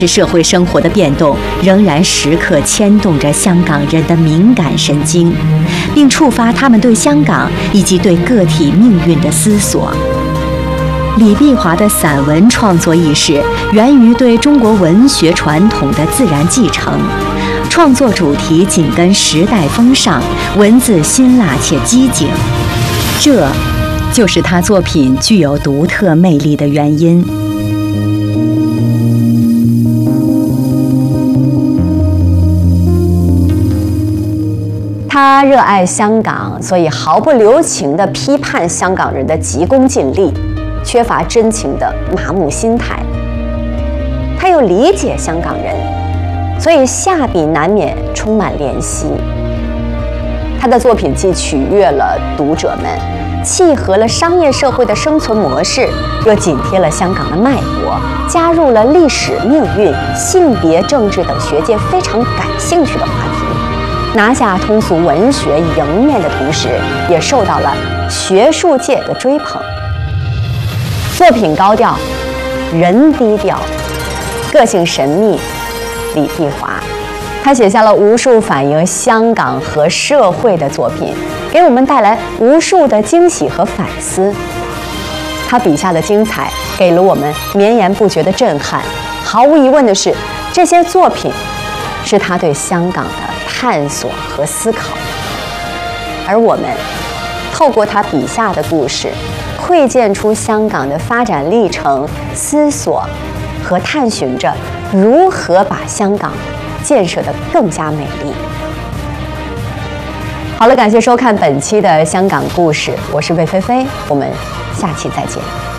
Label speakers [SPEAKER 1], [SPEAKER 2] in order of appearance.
[SPEAKER 1] 社会生活的变动仍然时刻牵动着香港人的敏感神经，并触发他们对香港以及对个体命运的思索。李碧华的散文创作意识源于对中国文学传统的自然继承，创作主题紧跟时代风尚，文字辛辣且机警，这就是他作品具有独特魅力的原因。
[SPEAKER 2] 他热爱香港，所以毫不留情地批判香港人的急功近利，缺乏真情的麻木心态。他又理解香港人，所以下笔难免充满怜惜。他的作品既取悦了读者们，契合了商业社会的生存模式，又紧贴了香港的脉搏，加入了历史、命运、性别、政治等学界非常感兴趣的话题。拿下通俗文学迎面的同时，也受到了学术界的追捧。作品高调，人低调，个性神秘。李碧华，他写下了无数反映香港和社会的作品，给我们带来无数的惊喜和反思。他笔下的精彩给了我们绵延不绝的震撼。毫无疑问的是，这些作品是他对香港的探索和思考，而我们透过他笔下的故事，窥见出香港的发展历程，思索和探寻着如何把香港建设得更加美丽。好了，感谢收看本期的香港故事，我是魏菲菲，我们下期再见。